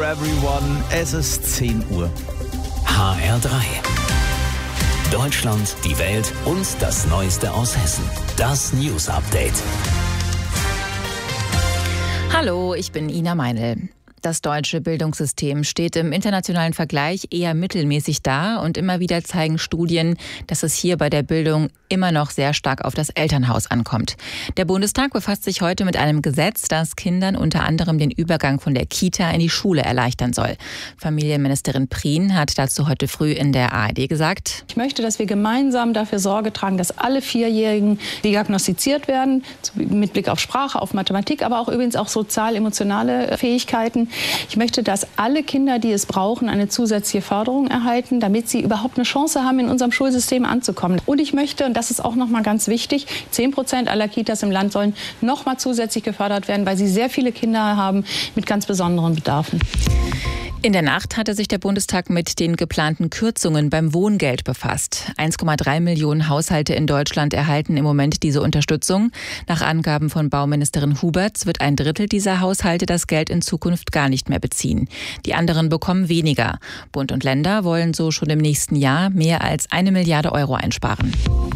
everyone. Es ist 10 Uhr. HR3. Deutschland, die Welt und das Neueste aus Hessen. Das News Update. Hallo, ich bin Ina Meinl. Das deutsche Bildungssystem steht im internationalen Vergleich eher mittelmäßig da und immer wieder zeigen Studien, dass es hier bei der Bildung immer noch sehr stark auf das Elternhaus ankommt. Der Bundestag befasst sich heute mit einem Gesetz, das Kindern unter anderem den Übergang von der Kita in die Schule erleichtern soll. Familienministerin Prien hat dazu heute früh in der ARD gesagt: Ich möchte, dass wir gemeinsam dafür Sorge tragen, dass alle Vierjährigen diagnostiziert werden, mit Blick auf Sprache, auf Mathematik, aber auch übrigens auch sozial-emotionale Fähigkeiten. Ich möchte, dass alle Kinder, die es brauchen, eine zusätzliche Förderung erhalten, damit sie überhaupt eine Chance haben, in unserem Schulsystem anzukommen. Und ich möchte, und das ist auch noch mal ganz wichtig, 10% aller Kitas im Land sollen noch mal zusätzlich gefördert werden, weil sie sehr viele Kinder haben mit ganz besonderen Bedarfen. In der Nacht hatte sich der Bundestag mit den geplanten Kürzungen beim Wohngeld befasst. 1,3 Millionen Haushalte in Deutschland erhalten im Moment diese Unterstützung. Nach Angaben von Bauministerin Huberts wird ein Drittel dieser Haushalte das Geld in Zukunft gar nicht mehr beziehen. Die anderen bekommen weniger. Bund und Länder wollen so schon im nächsten Jahr mehr als 1 Milliarde Euro einsparen.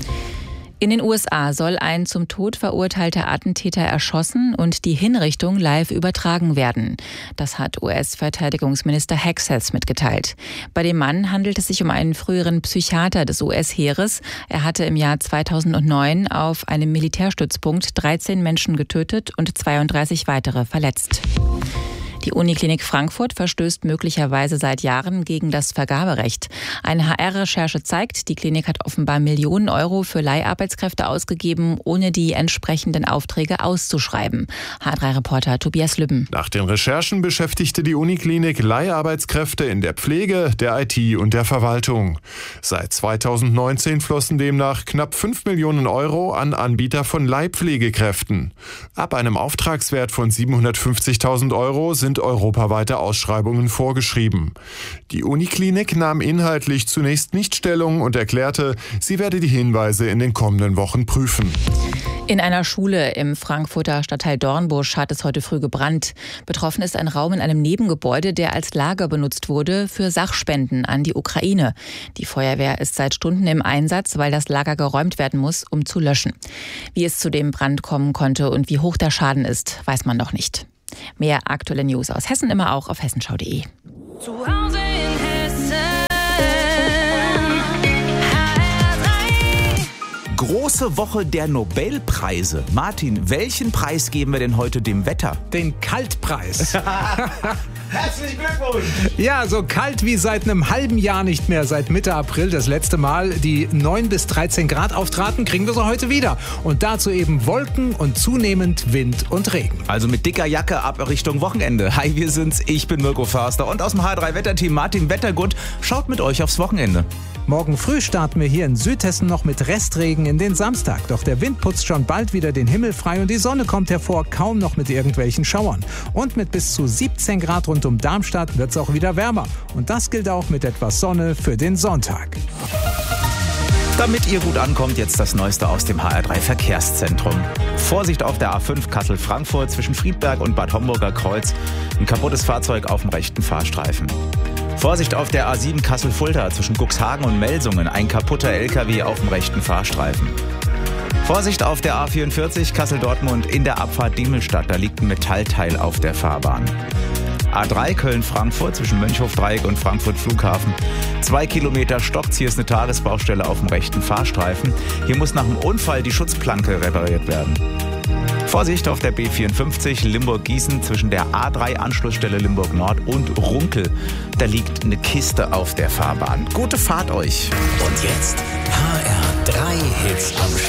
In den USA soll ein zum Tod verurteilter Attentäter erschossen und die Hinrichtung live übertragen werden. Das hat US-Verteidigungsminister Hegseth mitgeteilt. Bei dem Mann handelt es sich um einen früheren Psychiater des US-Heeres. Er hatte im Jahr 2009 auf einem Militärstützpunkt 13 Menschen getötet und 32 weitere verletzt. Die Uniklinik Frankfurt verstößt möglicherweise seit Jahren gegen das Vergaberecht. Eine HR-Recherche zeigt, die Klinik hat offenbar Millionen Euro für Leiharbeitskräfte ausgegeben, ohne die entsprechenden Aufträge auszuschreiben. HR3-Reporter Tobias Lübben. Nach den Recherchen beschäftigte die Uniklinik Leiharbeitskräfte in der Pflege, der IT und der Verwaltung. Seit 2019 flossen demnach knapp 5 Millionen Euro an Anbieter von Leihpflegekräften. Ab einem Auftragswert von 750.000 Euro sind europaweite Ausschreibungen vorgeschrieben. Die Uniklinik nahm inhaltlich zunächst nicht Stellung und erklärte, sie werde die Hinweise in den kommenden Wochen prüfen. In einer Schule im Frankfurter Stadtteil Dornbusch hat es heute früh gebrannt. Betroffen ist ein Raum in einem Nebengebäude, der als Lager benutzt wurde für Sachspenden an die Ukraine. Die Feuerwehr ist seit Stunden im Einsatz, weil das Lager geräumt werden muss, um zu löschen. Wie es zu dem Brand kommen konnte und wie hoch der Schaden ist, weiß man noch nicht. Mehr aktuelle News aus Hessen immer auch auf hessenschau.de. Zu Hause in Hessen. Große Woche der Nobelpreise. Martin, welchen Preis geben wir denn heute dem Wetter? Den Kaltpreis. Herzlichen Glückwunsch! Ja, so kalt wie seit einem halben Jahr nicht mehr. Seit Mitte April das letzte Mal die 9 bis 13 Grad auftraten, kriegen wir sie heute wieder. Und dazu eben Wolken und zunehmend Wind und Regen. Also mit dicker Jacke ab Richtung Wochenende. Hi, wir sind's. Ich bin Mirko Förster und aus dem H3-Wetterteam Martin Wettergund schaut mit euch aufs Wochenende. Morgen früh starten wir hier in Südhessen noch mit Restregen in den Samstag. Doch der Wind putzt schon bald wieder den Himmel frei und die Sonne kommt hervor, kaum noch mit irgendwelchen Schauern. Und mit bis zu 17 Grad rund um Darmstadt wird es auch wieder wärmer. Und das gilt auch mit etwas Sonne für den Sonntag. Damit ihr gut ankommt, jetzt das Neueste aus dem HR3 Verkehrszentrum. Vorsicht auf der A5 Kassel-Frankfurt zwischen Friedberg und Bad Homburger Kreuz. Ein kaputtes Fahrzeug auf dem rechten Fahrstreifen. Vorsicht auf der A7 Kassel-Fulda zwischen Cuxhagen und Melsungen. Ein kaputter LKW auf dem rechten Fahrstreifen. Vorsicht auf der A44 Kassel-Dortmund in der Abfahrt Diemelstadt. Da liegt ein Metallteil auf der Fahrbahn. A3 Köln-Frankfurt zwischen Mönchhof-Dreieck und Frankfurt-Flughafen. 2 Kilometer stoppt. Hier ist eine Tagesbaustelle auf dem rechten Fahrstreifen. Hier muss nach dem Unfall die Schutzplanke repariert werden. Vorsicht auf der B54 Limburg-Gießen zwischen der A3-Anschlussstelle Limburg-Nord und Runkel. Da liegt eine Kiste auf der Fahrbahn. Gute Fahrt euch. Und jetzt HR3 Hits am